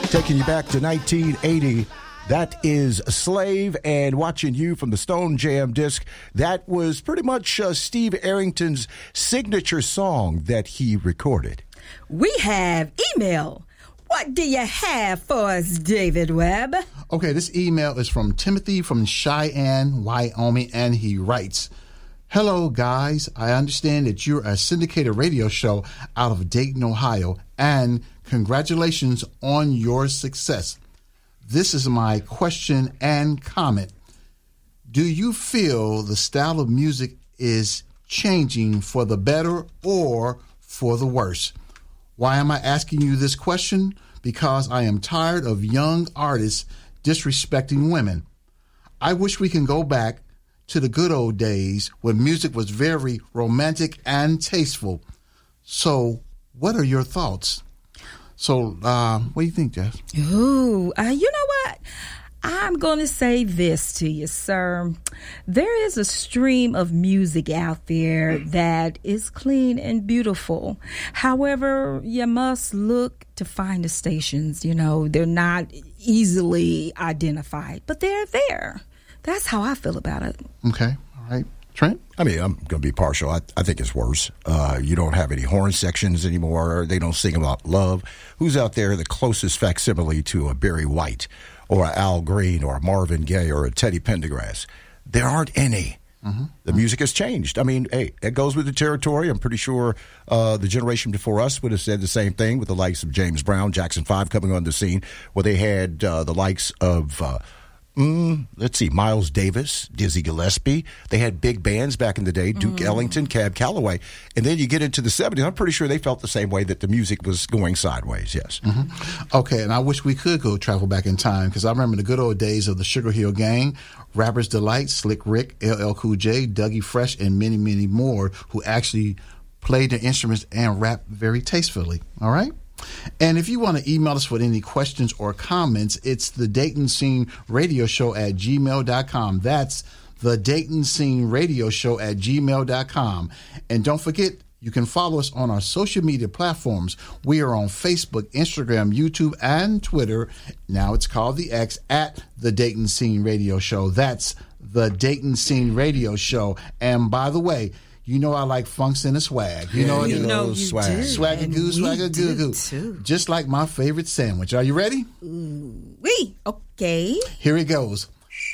Taking you back to 1980. That is Slave, and Watching You from the Stone Jam disc. That was pretty much Steve Arrington's signature song that he recorded. We have email. What do you have for us, David Webb? Okay, this email is from Timothy from Cheyenne, Wyoming, and he writes, "Hello, guys. I understand that you're a syndicated radio show out of Dayton, Ohio, and congratulations on your success. This is my question and comment. Do you feel the style of music is changing for the better or for the worse? Why am I asking you this question? Because I am tired of young artists disrespecting women. I wish we can go back to the good old days when music was very romantic and tasteful. So, what are your thoughts?" So, what do you think, Jess? Ooh, you know what? I'm going to say this to you, sir. There is a stream of music out there that is clean and beautiful. However, you must look to find the stations. You know, they're not easily identified, but they're there. That's how I feel about it. Okay, all right. Trent? I mean, I'm going to be partial. I think it's worse. You don't have any horn sections anymore. They don't sing about love. Who's out there the closest facsimile to a Barry White or a Al Green or a Marvin Gaye or a Teddy Pendergrass? There aren't any. Mm-hmm. The music has changed. I mean, hey, it goes with the territory. I'm pretty sure the generation before us would have said the same thing with the likes of James Brown, Jackson 5 coming on the scene, where they had the likes of... let's see, Miles Davis, Dizzy Gillespie. They had big bands back in the day, Duke Ellington, Cab Calloway. And then you get into the 70s. I'm pretty sure they felt the same way, that the music was going sideways, yes. Mm-hmm. Okay, and I wish we could go travel back in time, because I remember the good old days of the Sugar Hill Gang, Rapper's Delight, Slick Rick, LL Cool J, Dougie Fresh, and many, many more who actually played their instruments and rapped very tastefully. All right? And if you want to email us with any questions or comments, it's the Dayton Scene Radio Show at gmail.com. That's the Dayton Scene Radio Show at gmail.com. And don't forget, you can follow us on our social media platforms. We are on Facebook, Instagram, YouTube, and Twitter. Now it's called the X, at the Dayton Scene Radio Show. That's the Dayton Scene Radio Show. And by the way, you know I like funk center swag. You know you swag. Swagger goo, swagger goo goo. Just like my favorite sandwich. Are you ready? Ooh-wee. Okay. Here it goes.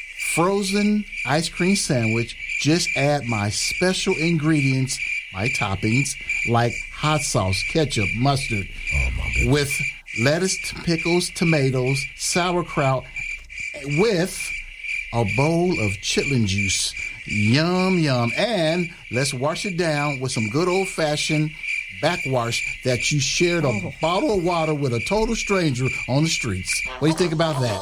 Frozen ice cream sandwich. Just add my special ingredients, my toppings, like hot sauce, ketchup, mustard, with lettuce, pickles, tomatoes, sauerkraut, with a bowl of chitlin juice. Yum, yum. And let's wash it down with some good old-fashioned backwash that you shared a bottle of water with a total stranger on the streets. What do you think about that?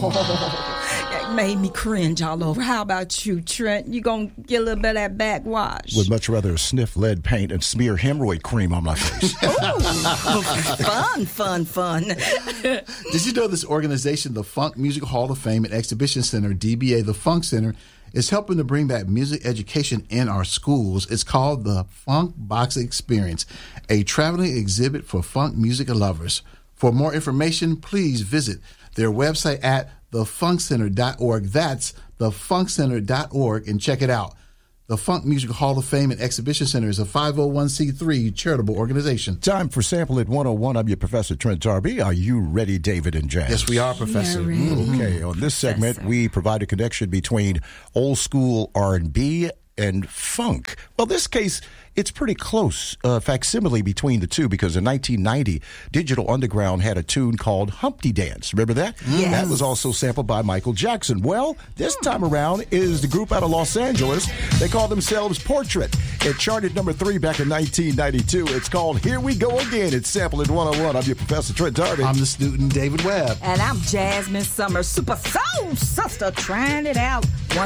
That made me cringe all over. How about you, Trent? You gonna get a little bit of that backwash? Would much rather sniff lead paint and smear hemorrhoid cream on my face. Fun. Did you know this organization, the Funk Music Hall of Fame and Exhibition Center, DBA, the Funk Center, is helping to bring back music education in our schools? It's called the Funk Box Experience, a traveling exhibit for funk music lovers. For more information, please visit their website at thefunkcenter.org. That's thefunkcenter.org, and check it out. The Funk Music Hall of Fame and Exhibition Center is a 501c3 charitable organization. Time for Sample It 101. I'm your Professor Trent Darby. Are you ready, David and Jazz? Yes, we are, Professor. Okay, on this segment, we provide a connection between old school R&B and funk. Well, this case, it's pretty close facsimile between the two, because in 1990, Digital Underground had a tune called Humpty Dance. Remember that? Yes. That was also sampled by Michael Jackson. Well, this time around is the group out of Los Angeles. They call themselves Portrait. It charted number 3 back in 1992. It's called Here We Go Again. It's Sample It 101. I'm your Professor Trent Darby. I'm the student David Webb. And I'm Jasmine Summers, Super Soul Sister, trying it out.